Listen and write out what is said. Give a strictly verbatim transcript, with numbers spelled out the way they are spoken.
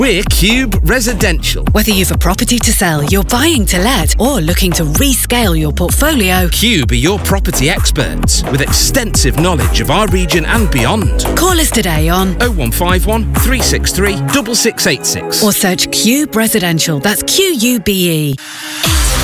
We're Cube Residential. Whether you've a property to sell, you're buying to let, or looking to rescale your portfolio, Cube are your property experts with extensive knowledge of our region and beyond. Call us today on oh one five one, three six three, six six eight six or search Cube Residential. That's Q U B E.